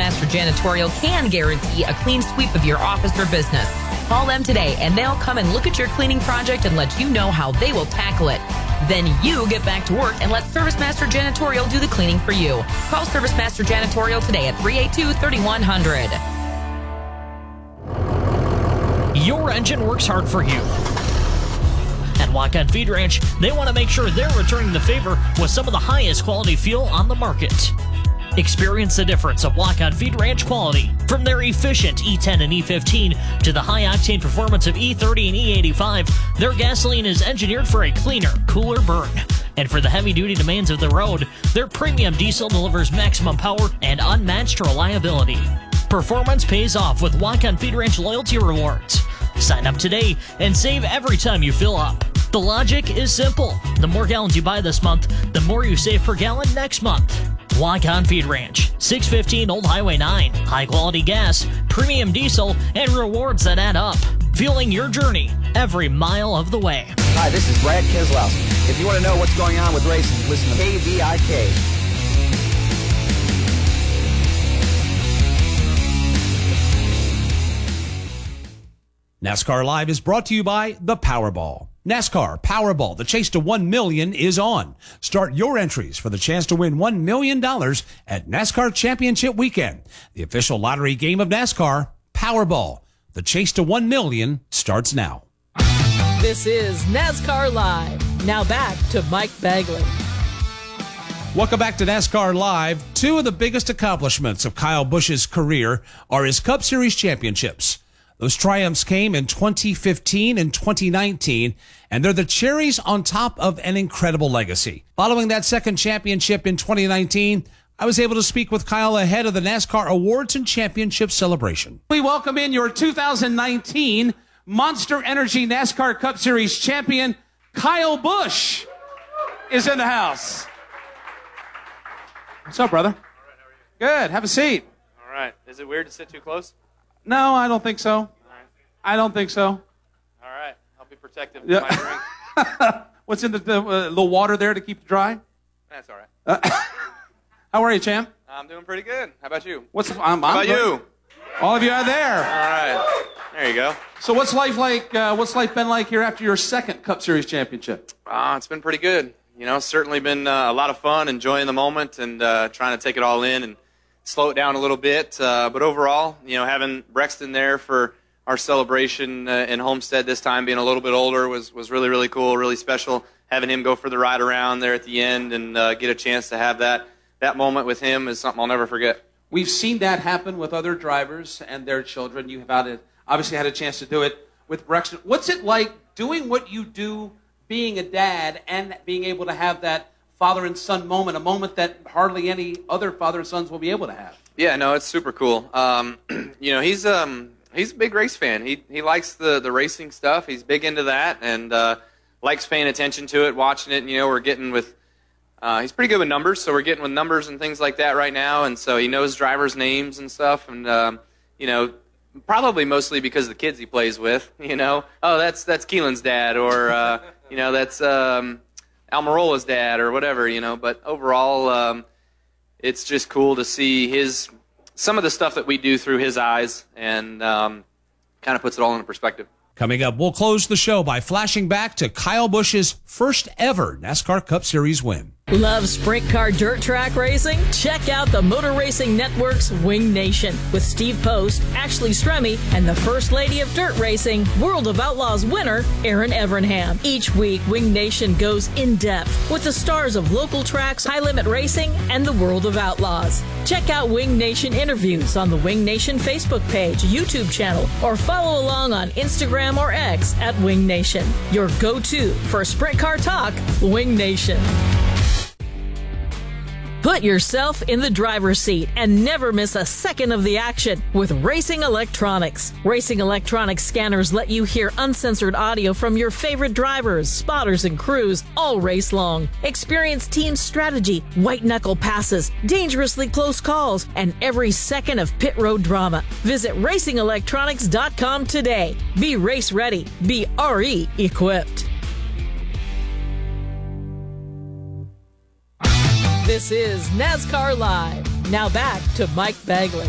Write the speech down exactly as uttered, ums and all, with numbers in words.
Master Janitorial can guarantee a clean sweep of your office or business. Call them today, and they'll come and look at your cleaning project and let you know how they will tackle it. Then you get back to work and let Service Master Janitorial do the cleaning for you. Call Service Master Janitorial today at three eight two, three one zero zero. Your engine works hard for you. At Walk-On Feed Ranch, they want to make sure they're returning the favor with some of the highest quality fuel on the market. Experience the difference of Walk-On Feed Ranch quality. From their efficient E ten and E fifteen to the high-octane performance of E thirty and E eighty-five, their gasoline is engineered for a cleaner, cooler burn. And for the heavy-duty demands of the road, their premium diesel delivers maximum power and unmatched reliability. Performance pays off with Walk-On Feed Ranch loyalty rewards. Sign up today and save every time you fill up. The logic is simple. The more gallons you buy this month, the more you save per gallon next month. Walk-On Feed Ranch, six fifteen Old Highway nine. High-quality gas, premium diesel, and rewards that add up. Fueling your journey every mile of the way. Hi, this is Brad Keselowski. If you want to know what's going on with racing, listen to K V I K. NASCAR Live is brought to you by the Powerball. NASCAR Powerball, the chase to one million dollars is on. Start your entries for the chance to win one million dollars at NASCAR Championship Weekend. The official lottery game of NASCAR, Powerball. The chase to one million dollars starts now. This is NASCAR Live. Now back to Mike Bagley. Welcome back to NASCAR Live. Two of the biggest accomplishments of Kyle Busch's career are his Cup Series championships. Those triumphs came in twenty fifteen and twenty nineteen, and they're the cherries on top of an incredible legacy. Following that second championship in twenty nineteen, I was able to speak with Kyle ahead of the NASCAR Awards and Championship celebration. We welcome in your two thousand nineteen Monster Energy NASCAR Cup Series champion, Kyle Busch, is in the house. What's up, brother? All right, how are you? Good. Have a seat. All right. Is it weird to sit too close? No, I don't think so. All right. I don't think so. All right. I'll be protective of Yeah. my drink. What's in the, the uh, little water there to keep it dry? That's all right. Uh, how are you, champ? I'm doing pretty good. How about you? What's I'm, I'm How about good. you? All of you are there. All right. There you go. So what's life like? Uh, what's life been like here after your second Cup Series championship? Uh, it's been pretty good. You know, certainly been uh, a lot of fun, enjoying the moment and uh, trying to take it all in and slow it down a little bit. Uh, but overall, you know, having Brexton there for our celebration uh, in Homestead this time, being a little bit older, was, was really, really cool, really special. Having him go for the ride around there at the end and uh, get a chance to have that, that moment with him is something I'll never forget. We've seen that happen with other drivers and their children. You have had a, obviously had a chance to do it with Brexton. What's it like doing what you do, being a dad, and being able to have that father and son moment, a moment that hardly any other father and sons will be able to have? Yeah, no, it's super cool. Um, you know, he's um, he's a big race fan. He he likes the, the racing stuff. He's big into that and uh, likes paying attention to it, watching it. And, you know, we're getting with uh, he's pretty good with numbers, so we're getting with numbers and things like that right now. And so he knows drivers' names and stuff. And um, you know, probably mostly because of the kids he plays with. You know, oh, that's that's Keelan's dad, or uh, you know, that's um, Almirola's dad, or whatever. You know, but overall, um, it's just cool to see his some of the stuff that we do through his eyes, and um, kind of puts it all into perspective. Coming up, we'll close the show by flashing back to Kyle Busch's first ever NASCAR Cup Series win. Love sprint car dirt track racing? Check out the Motor Racing Network's Wing Nation with Steve Post, Ashley Stremme, and the First Lady of Dirt Racing, World of Outlaws winner, Erin Evernham. Each week, Wing Nation goes in-depth with the stars of local tracks, high-limit racing, and the World of Outlaws. Check out Wing Nation interviews on the Wing Nation Facebook page, YouTube channel, or follow along on Instagram or X at Wing Nation. Your go-to for sprint car talk, Wing Nation. Put yourself in the driver's seat and never miss a second of the action with Racing Electronics. Racing Electronics scanners let you hear uncensored audio from your favorite drivers, spotters, and crews all race long. Experience team strategy, white-knuckle passes, dangerously close calls, and every second of pit road drama. Visit racing electronics dot com today. Be race ready. Be R E equipped. This is NASCAR Live. Now back to Mike Bagley.